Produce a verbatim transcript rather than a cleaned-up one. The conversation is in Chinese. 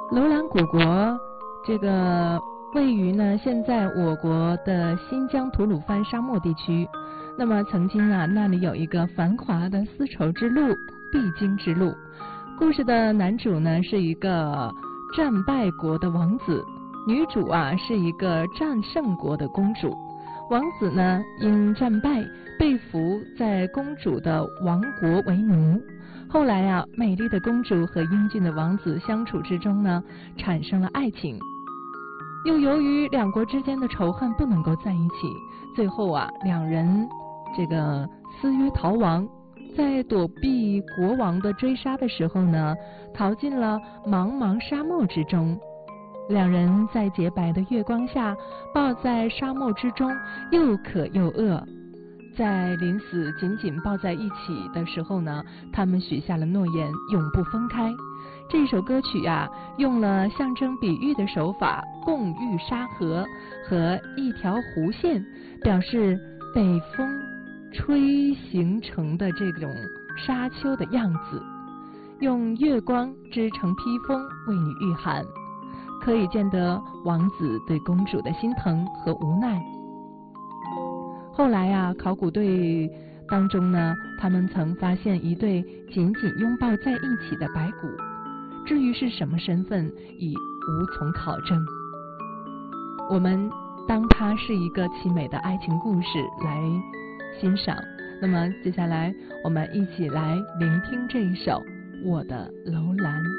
楼兰古国这个位于呢现在我国的新疆吐鲁番沙漠地区。那么曾经啊，那里有一个繁华的丝绸之路必经之路。故事的男主呢是一个战败国的王子，女主啊是一个战胜国的公主。王子呢因战败被俘在公主的王国为奴。后来啊，美丽的公主和英俊的王子相处之中呢，产生了爱情。又由于两国之间的仇恨不能够在一起，最后啊，两人这个私约逃亡。在躲避国王的追杀的时候呢，逃进了茫茫沙漠之中。两人在洁白的月光下抱在沙漠之中，又渴又饿。在临死紧紧抱在一起的时候呢，他们许下了诺言，永不分开。这首歌曲啊，用了象征比喻的手法，共遇沙河和一条弧线，表示北风吹形成的这种沙丘的样子，用月光织成披风为你御寒，可以见得王子对公主的心疼和无奈。后来啊，考古队当中呢，他们曾发现一对紧紧拥抱在一起的白骨，至于是什么身份已无从考证。我们当它是一个凄美的爱情故事来欣赏。那么接下来我们一起来聆听这一首《我的楼兰》。